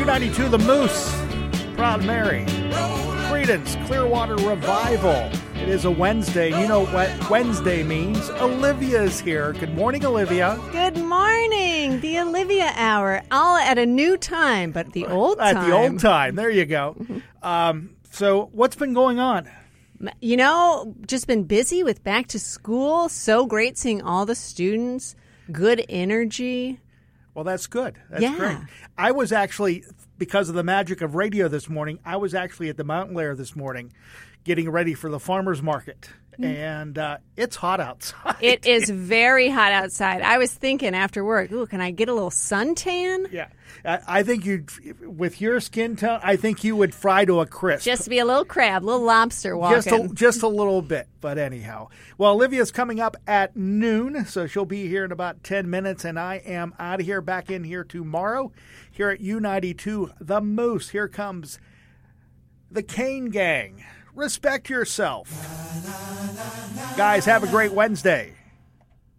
U92, The Moose, Proud Mary, Creedence, Clearwater Revival. It is a Wednesday. You know what Wednesday means. Olivia's here. Good morning, Olivia. Good morning. The Olivia Hour. All at a new time, but the old time. At the old time. There you go. So what's been going on? You know, just been busy with back to school. So great seeing all the students. Good energy. Well, that's good. That's great. I was actually, because of the magic of radio this morning, I was actually at the Mountain Lair this morning getting ready for the farmer's market. And it's hot outside. It is very hot outside. I was thinking after work, ooh, can I get a little suntan? Yeah. I think with your skin tone, I think you would fry to a crisp. Just be a little crab, a little lobster walking. Just a little bit, but anyhow. Well, Olivia's coming up at noon, so she'll be here in about 10 minutes, and I am out of here, back in here tomorrow, here at U92, The Moose. Here comes the Kane Gang. Respect yourself. Guys, have a great Wednesday.